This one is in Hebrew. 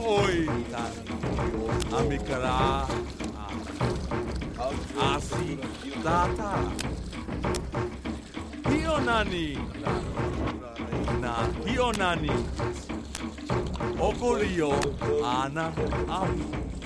oi amikara asi tata hionani na hionani okorio ana au